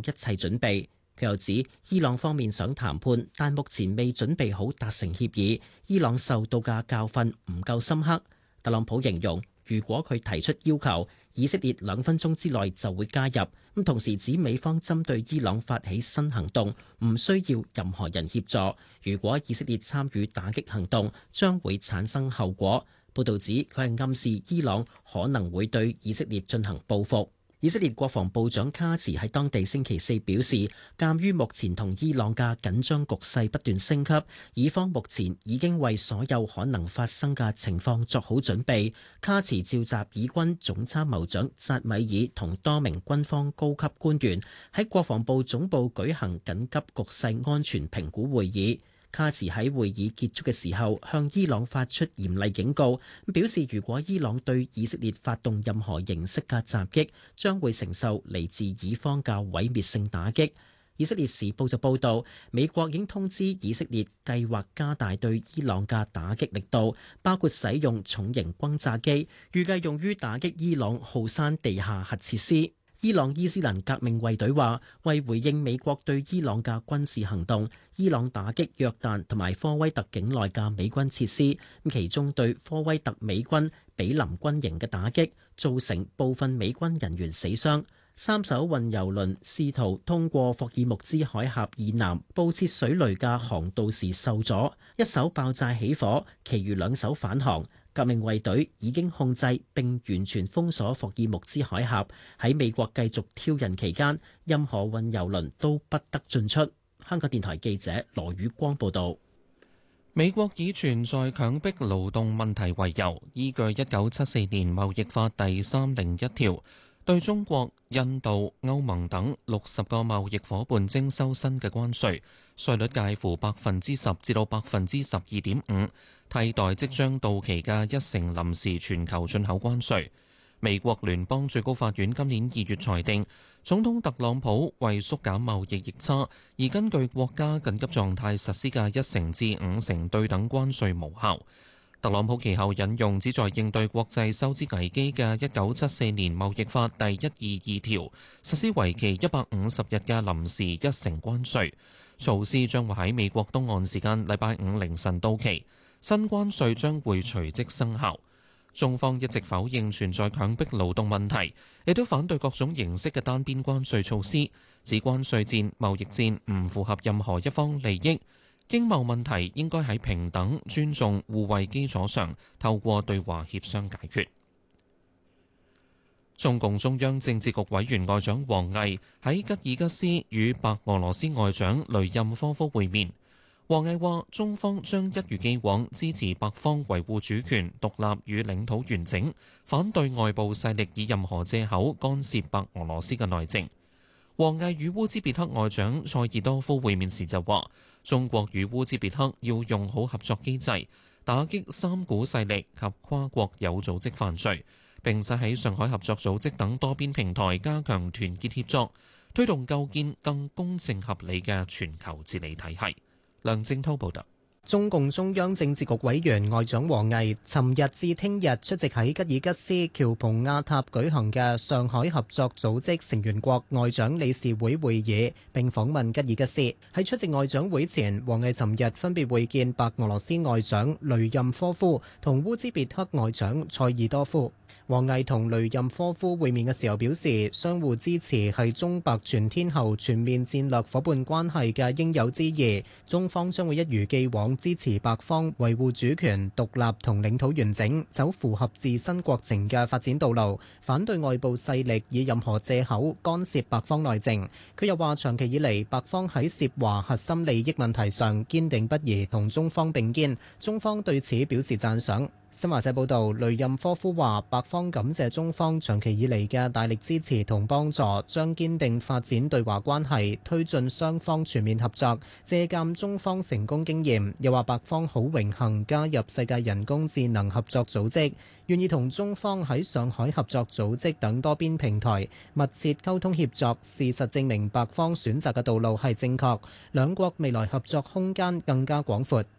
一切準備。佢又指，伊朗方面想談判，但目前未準備好達成協議。伊朗受到嘅教訓唔夠深刻。特朗普形容，如果佢提出要求，以色列2分鐘之內就會加入。咁同時指美方針對伊朗發起新行動，唔需要任何人協助。如果以色列參與打擊行動，將會產生後果。報導指佢係暗示伊朗可能會對以色列進行報復。以色列國防部長卡茨喺當地星期四表示，鑑於目前同伊朗嘅緊張局勢不斷升級，以方目前已經為所有可能發生嘅情況作好準備。卡茨召集以軍總參謀長扎米爾同多名軍方高級官員喺國防部總部舉行緊急局勢安全評估會議。卡茨喺會議結束嘅時候，向伊朗發出嚴厲警告，表示如果伊朗對以色列發動任何形式嘅襲擊，將會承受嚟自以方嘅毀滅性打擊。以色列時報就報導，美國已經通知以色列計劃加大對伊朗嘅打擊力度，包括使用重型轟炸機，預計用於打擊伊朗浩山地下核設施。伊朗伊斯蘭革命衛隊話，為回應美國對伊朗嘅軍事行動，伊朗打擊約旦同埋科威特境內嘅美軍設施，其中對科威特美軍比林軍營嘅打擊，造成部分美軍人員死傷。3艘運油輪試圖通過霍爾木茲海峽以南布設水雷嘅航道時受阻，一艘爆炸起火，其餘2艘返航。革命衛隊已經控制並完全封鎖霍爾木茲海峽，喺美國繼續挑釁期間，任何運油輪都不得進出。香港電台記者羅宇光報道。 美國以存在強迫勞動問題為由，依據1974年貿易法第301條，對中國、印度、歐盟等60個貿易夥伴徵收新嘅關稅，稅率介乎10%至到12.5%，替代即將到期嘅1成臨時全球進口關稅。美國聯邦最高法院今年2月裁定，總統特朗普為縮減貿易逆差而根據國家緊急狀態實施嘅1成至5成對等關稅無效。特朗普其後引用旨在應對國際收支危機嘅1974年貿易法第122條，實施為期150日嘅臨時1成關稅。措施將會喺美國東岸時間禮拜5凌晨到期，新關稅將會隨即生效。中方一直否認存在強迫勞動問題，亦都反對各種形式嘅單邊關稅措施，指關稅戰、貿易戰唔符合任何一方利益。經貿問題應該喺平等、尊重、互惠基礎上，透過對話協商解決。中共中央政治局委員外長王毅喺吉爾吉斯與白俄羅斯外長雷任科夫會面。王毅話：中方將一如既往支持白方維護主權、獨立與領土完整，反對外部勢力以任何藉口干涉白俄羅斯嘅內政。王毅與烏茲別克外長塞爾多夫會面時就話：中國與烏茲別克要用好合作機制，打擊三股勢力及跨國有組織犯罪，並且喺上海合作組織等多邊平台加強團結協作，推動構建更公正合理嘅全球治理體系。梁正濤報道。 中共中央政治局委員外長王毅尋日至聽日出席喺吉爾吉斯喬蓬亞塔舉行嘅上海合作組織成員國外長理事會會議，並訪問吉爾吉斯。喺出席外長會前，王毅尋日分別會見白俄羅斯外長雷任科夫同烏茲別克外長塞爾多夫。王毅同雷任科夫會面嘅時候表示，相互支持係中白全天候全面戰略夥伴關係嘅應有之義。中方將會一如既往支持白方維護主權、獨立同領土完整，走符合自身國情嘅發展道路，反對外部勢力以任何藉口干涉白方內政。佢又話，長期以嚟，白方喺涉華核心利益問題上堅定不移同中方並肩，中方對此表示讚賞。新華社報道，雷任科夫話：白方感謝中方長期以嚟嘅大力支持同幫助，將堅定發展對華關係，推進雙方全面合作，借鑑中方成功經驗。又話白方好榮幸加入世界人工智能合作組織，願意同中方喺上海合作組織等多邊平台密切溝通協作。事實證明白方選擇嘅道路係正確，兩國未來合作空間更加廣闊。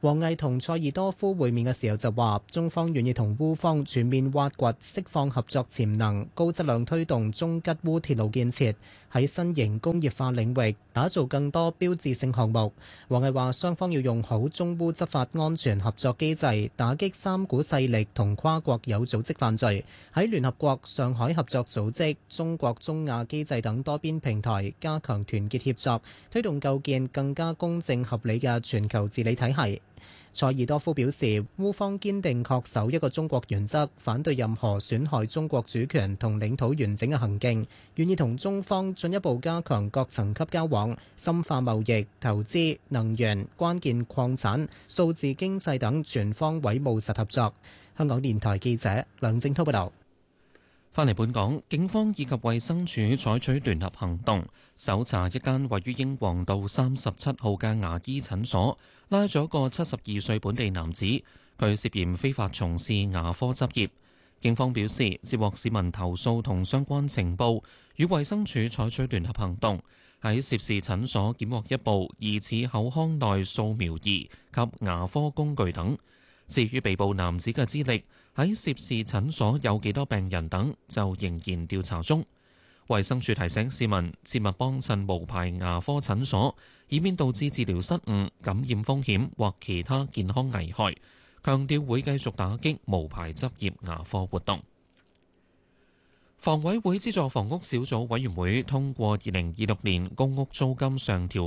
王毅同塞爾多夫會面嘅時候就話，中方願意同烏方全面挖掘釋放合作潛能，高質量推動中吉烏鐵路建設，喺新型工業化領域打造更多標誌性項目。王毅話，雙方要用好中烏執法安全合作機制，打擊三股勢力同跨國有組織犯罪，喺聯合國、上海合作組織、中國中亞機制等多邊平台加強團結協作，推動構建更加公正合理嘅全球治理體系。塞爾多夫表示，烏方堅定恪守一個中國原則，反對任何損害中國主權同領土完整嘅行徑，願意同中方進一步加強各層級交往，深化貿易、投資、能源、關鍵礦產、數字經濟等全方位務實合作。香港電台記者梁正滔報道。 返嚟本港，警方以及衛生署採取聯合行動，搜查一間位於英皇道37號嘅牙醫診所，拉咗個72歲本地男子，佢涉嫌非法從事牙科執業。警方表示，接獲市民投訴同相關情報，與衛生署採取聯合行動，喺涉事診所檢獲一部疑似口腔內掃描儀及牙科工具等。至於被捕男子嘅資歷，喺涉事診所有幾多病人等，就仍然調查中。衛生署提醒市民切勿幫襯無牌牙科診所，以免導致治療失誤、感染風險或其他健康危害。強調會繼續打擊無牌執業牙科活動。房委會資助房屋小組委員會通過2026年公屋租金上調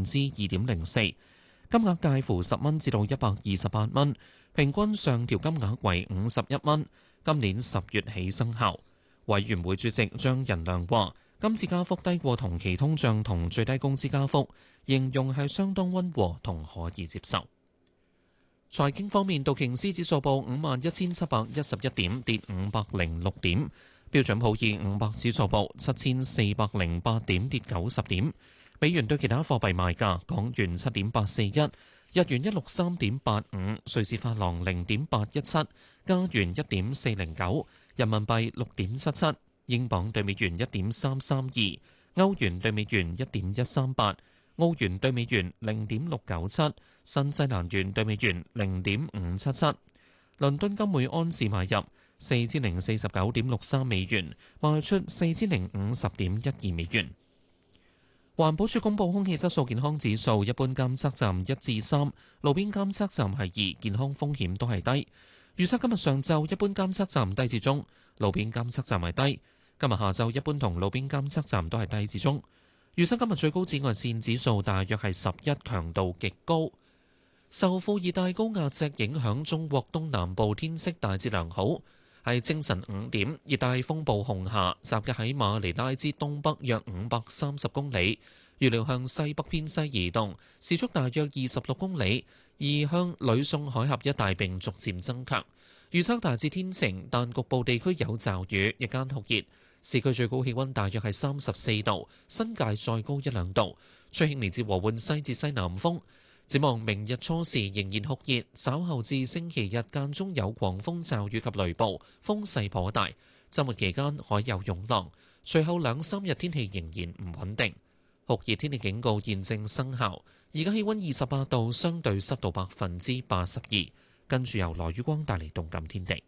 2.04%，金額介乎10蚊至到128蚊。平均上調金額為51蚊，今年10月起生效。委員會主席張仁良話：今次加幅低過同期通脹同最低工資加幅，形容係相當溫和同可以接受。財經方面，道瓊斯指數報51,711點，跌506點；標準普爾500指數報7,408點，跌90點。美元對其他貨幣賣價：港元7.841。日元163.85，瑞士法郎0.817，加元1.409，人民幣6.77，英鎊對美元1.332，歐元對美元1.138，澳元對美元0.697，新西蘭元對美元0.577。倫敦金每安士買入4049.63美元，賣出4050.12美元。環保署公布空氣質素健康指數，一般監測站1至3，路邊監測站係2，健康風險都係低。預測今日上晝一般監測站低至中，路邊監測站係低。今日下晝一般同路邊監測站都係低至中。預測今日最高紫外線指數大約係11，強度極高。受副熱帶高壓脊影響，中國東南部天色大致良好。喺清晨5點，熱帶風暴紅霞集結喺馬尼拉之東北約530公里，預料向西北偏西移動，時速大約26公里，移向呂宋海峽一帶並逐漸增強。預測大致天晴，但局部地區有驟雨，日間酷熱。市區最高氣溫大約係34度，新界再高1-2度，吹輕微至和緩西至西南風。展望明日初時仍然酷熱，稍後至星期日間中有狂風驟雨及雷暴，風勢頗大。週末期間海有湧浪，隨後2-3日天氣仍然唔穩定。酷熱天氣警告現正生效。而家氣溫28度，相對濕度82%。跟住由羅宇光帶嚟動感天地。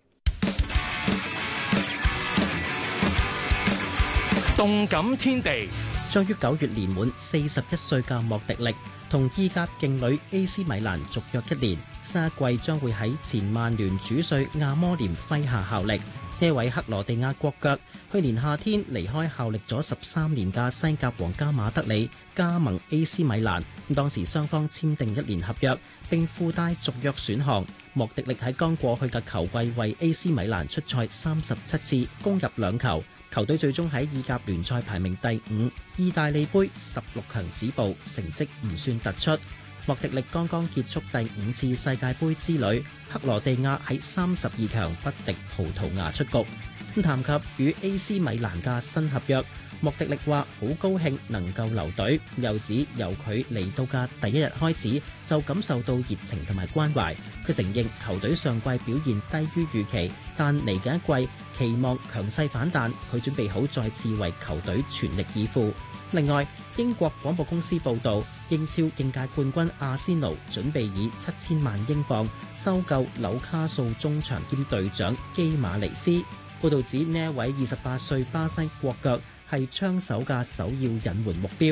動感天地將於9月年滿41歲嘅莫迪力，同意甲勁旅 AC 米蘭續約1年，下一季將會喺前曼聯主帥亞摩廉麾下效力。呢位克羅地亞國腳去年夏天離開效力咗13年嘅西甲皇家馬德里，加盟 AC 米蘭。當時雙方簽訂1年合約，並附帶續約選項。莫迪力喺剛過去嘅球季為 AC 米蘭出賽37次，攻入2球。球隊最終喺意甲聯賽排名第5，意大利杯16強止步，成績唔算突出。莫迪力剛剛結束第5次世界盃之旅，克羅地亞喺32強不敵葡萄牙出局。談及與 AC 米蘭嘅新合約，莫迪力話好高興能夠留隊，又指由佢嚟到嘅第一日開始就感受到熱情同埋關懷。佢承認球隊上季表現低於預期，但嚟緊一季期望強勢反彈，佢準備好再次為球隊全力以赴。另外，英國廣播公司報導， 英超應屆冠軍阿仙奴準備以7000萬英鎊收購紐卡素中場兼隊長基馬尼斯。報道指呢一位28歲巴西國腳係槍手嘅首要引援目標。